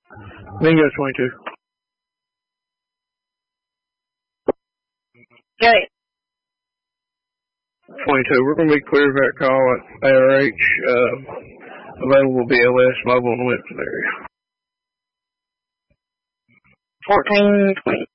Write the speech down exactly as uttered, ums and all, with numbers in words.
Bingo twenty-two. Okay. twenty-two. We're going to be clear of that call at A R H, uh, available B L S mobile in the Winston area. fourteen twenty.